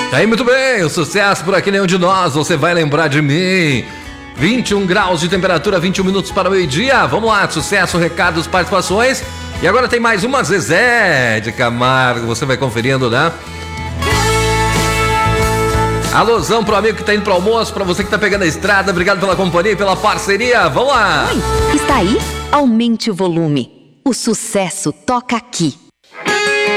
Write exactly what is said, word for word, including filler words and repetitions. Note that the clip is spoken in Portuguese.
Aí, muito bem, o sucesso por aqui, nenhum de nós, você vai lembrar de mim. vinte e um graus de temperatura, vinte e um minutos para o meio-dia. Vamos lá, sucesso, recados, participações. E agora tem mais uma, Zezé de Camargo, você vai conferindo, né? Alôzão pro amigo que tá indo pro almoço, pra você que tá pegando a estrada, obrigado pela companhia e pela parceria, vamos lá! Oi, está aí? Aumente o volume, o sucesso toca aqui.